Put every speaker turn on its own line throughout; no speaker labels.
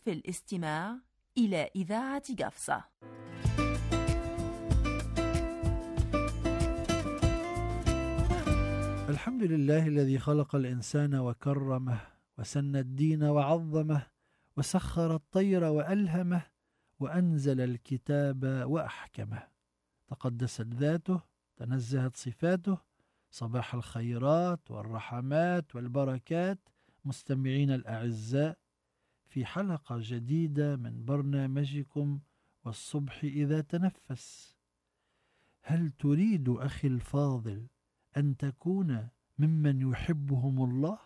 في الاستماع إلى إذاعة قفصة.
الحمد لله الذي خلق الإنسان وكرمه وسن الدين وعظمه وسخر الطير وألهمه وأنزل الكتاب وأحكمه. تقدست ذاته، تنزهت صفاته. صباح الخيرات والرحمات والبركات مستمعين الأعزاء في حلقة جديدة من برنامجكم والصبح إذا تنفس. هل تريد أخي الفاضل أن تكون ممن يحبهم الله؟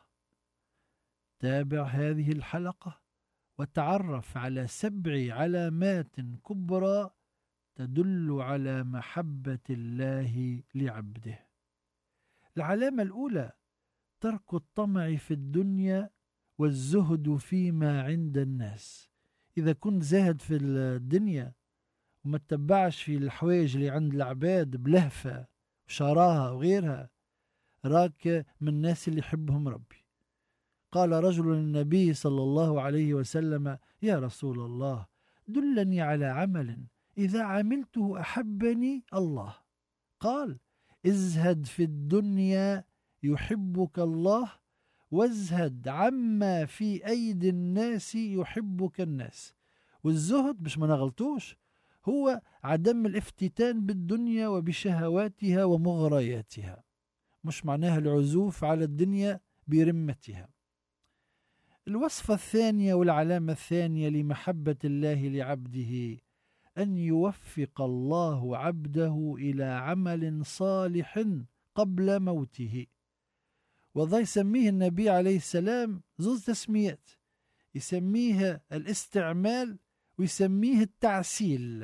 تابع هذه الحلقة وتعرف على 7 علامات كبرى تدل على محبة الله لعبده. العلامة الأولى: ترك الطمع في الدنيا والزهد فيما عند الناس. إذا كنت زاهد في الدنيا وما تتبعش في الحوايج اللي عند العباد بلهفة وشراها وغيرها، راك من الناس اللي يحبهم ربي. قال رجل للنبي صلى الله عليه وسلم: يا رسول الله، دلني على عمل إذا عملته أحبني الله. قال: ازهد في الدنيا يحبك الله، وازهد عما في أيدي الناس يحبك الناس. والزهد مش ما نغلطوش، هو عدم الافتتان بالدنيا وبشهواتها ومغرياتها، مش معناها العزوف على الدنيا برمتها. الوصفة الثانية والعلامة الثانية لمحبة الله لعبده: أن يوفق الله عبده إلى عمل صالح قبل موته. وذا يسميه النبي عليه السلام زوز تسميات، يسميه الاستعمال ويسميه التعسيل،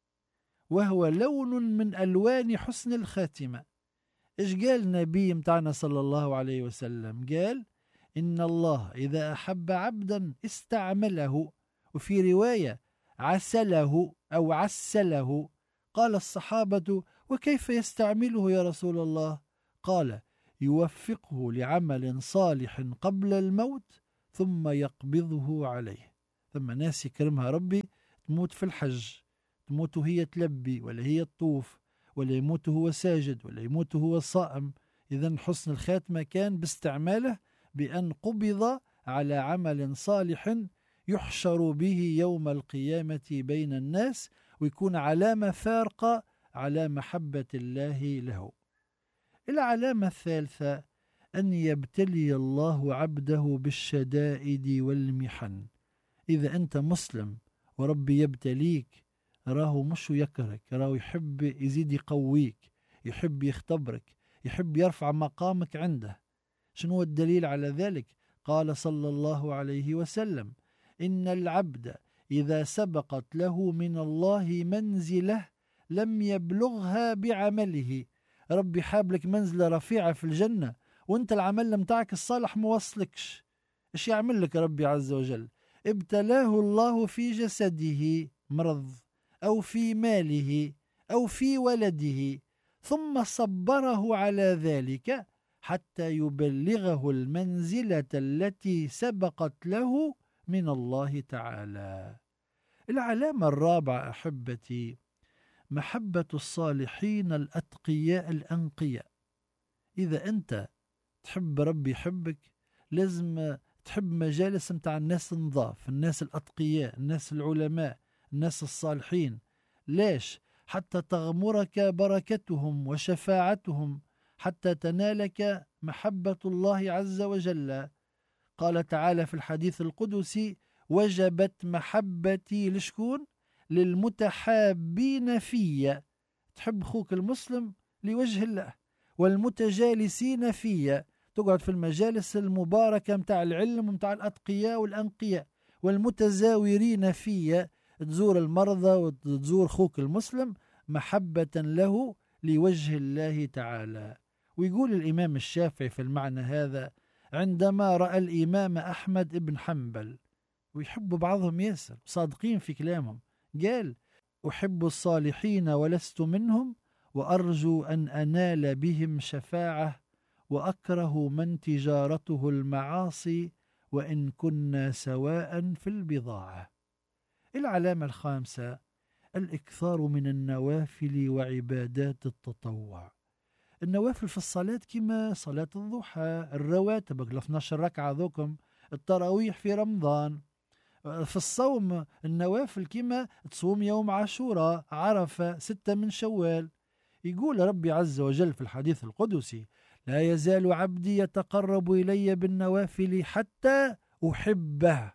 وهو لون من ألوان حسن الخاتمة. إيش قال النبي متاعنا صلى الله عليه وسلم؟ قال: إن الله إذا أحب عبدا استعمله، وفي رواية عسله أو عسله. قال الصحابة: وكيف يستعمله يا رسول الله؟ قال: يوفقه لعمل صالح قبل الموت ثم يقبضه عليه. ثم ناس يكرمها ربي تموت في الحج، تموت وهي تلبي ولا هي تطوف، ولا يموت هو ساجد، ولا يموت هو صائم. إذن حسن الخاتمة كان باستعماله، بأن قبض على عمل صالح يحشر به يوم القيامة بين الناس، ويكون علامة فارقة على محبة الله له. العلامة الثالثة: أن يبتلي الله عبده بالشدائد والمحن. إذا أنت مسلم وربي يبتليك، راه مش يكرهك، راه يحب يزيد يقويك، يحب يختبرك، يحب يرفع مقامك عنده. شنو الدليل على ذلك؟ قال صلى الله عليه وسلم: إن العبد إذا سبقت له من الله منزله لم يبلغها بعمله. ربي حابلك منزلة رفيعة في الجنة وانت العمل متاعك الصالح موصلكش. ايش يعمل لك ربي عز وجل؟ ابتلاه الله في جسده مرض، أو في ماله، أو في ولده، ثم صبره على ذلك حتى يبلغه المنزلة التي سبقت له من الله تعالى. العلامة الرابعة أحبتي: محبة الصالحين الأتقياء الأنقياء. إذا أنت تحب ربي يحبك، لازم تحب مجالس متاع الناس النظاف، الناس الأتقياء، الناس العلماء، الناس الصالحين. ليش؟ حتى تغمرك بركتهم وشفاعتهم، حتى تنالك محبة الله عز وجل. قال تعالى في الحديث القدسي: وجبت محبتي لشكون؟ للمتحابين في. تحب خوك المسلم لوجه الله. والمتجالسين في، تقعد في المجالس المباركة متاع العلم ومتاع الأتقياء والأنقياء. والمتزاورين في، تزور المرضى وتزور خوك المسلم محبة له لوجه الله تعالى. ويقول الإمام الشافعي في المعنى هذا: عندما رأى الإمام أحمد بن حنبل، ويحبوا بعضهم ياسر صادقين في كلامهم، قال: أحب الصالحين ولست منهم، وأرجو أن أنال بهم شفاعة، وأكره من تجارته المعاصي وإن كنا سواء في البضاعة. العلامة الخامسة: الإكثار من النوافل وعبادات التطوع. النوافل في الصلاة كما صلاة الضحى، الرواتب 12 ركعة ذوكم، التراويح في رمضان. في الصوم النوافل كما تصوم يوم عاشوراء، عرفة، 6 من شوال. يقول ربي عز وجل في الحديث القدسي: لا يزال عبدي يتقرب إلي بالنوافل حتى أحبه،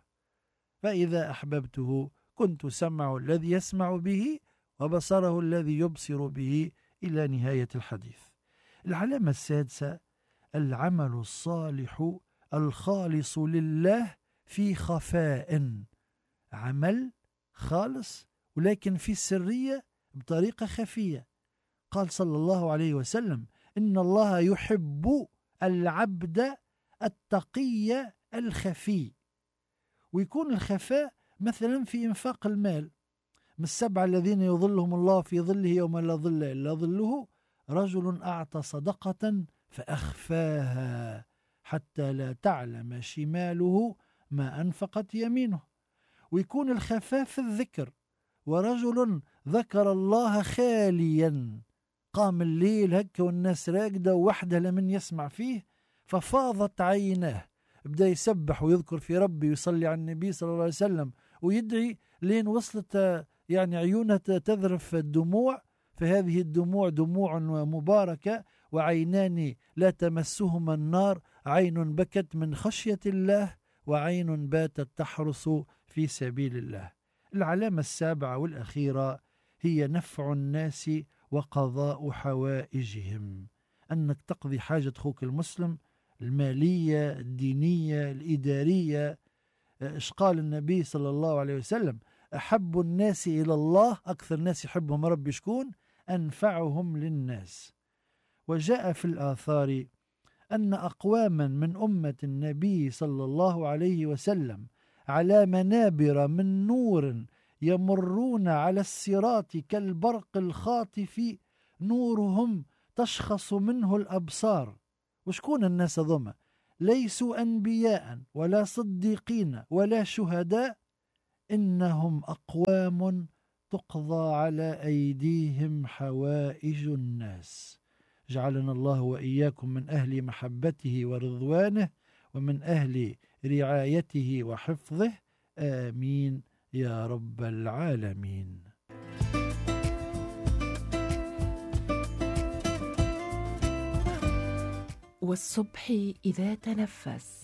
فإذا أحببته كنت سمعه الذي يسمع به وبصره الذي يبصر به، إلى نهاية الحديث. العلامة السادسة: العمل الصالح الخالص لله في خفاء. عمل خالص ولكن في السرية بطريقة خفية. قال صلى الله عليه وسلم: إن الله يحب العبد التقي الخفي. ويكون الخفاء مثلا في إنفاق المال. من 7 الذين يظلهم الله في ظله يوم لا ظل إلا ظله: رجل أعطى صدقة فأخفاها حتى لا تعلم شماله ما أنفقت يمينه. ويكون الخفاء في الذكر: ورجل ذكر الله خاليا، قام الليل هكا والناس راقدة ووحده لمن يسمع فيه، ففاضت عيناه، بدأ يسبح ويذكر في ربي ويصلي على النبي صلى الله عليه وسلم ويدعي، لين وصلت يعني عيونها تذرف الدموع. فهذه الدموع دموع مباركة، وعينان لا تمسهما النار، عين بكت من خشية الله وعين باتت تحرس في سبيل الله. العلامة السابعة والأخيرة هي نفع الناس وقضاء حوائجهم. أنك تقضي حاجة أخوك المسلم، المالية، الدينية، الإدارية. إيش قال النبي صلى الله عليه وسلم: أحب الناس إلى الله، أكثر الناس يحبهم ربي شكون؟ أنفعهم للناس. وجاء في الآثار أن أقواما من أمة النبي صلى الله عليه وسلم على منابر من نور يمرون على الصراط كالبرق الخاطف، نورهم تشخص منه الأبصار. وشكون الناس ذوما؟ ليسوا أنبياء ولا صديقين ولا شهداء، إنهم أقوام تقضى على أيديهم حوائج الناس. جعلنا الله وإياكم من أهل محبته ورضوانه ومن أهل رعايته وحفظه، آمين يا رب العالمين.
والصبح إذا تنفس